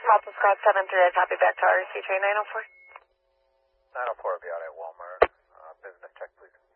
Papa Scott 73, copy back to RCJ 904. 904 will be out at Walmart. Business check, please.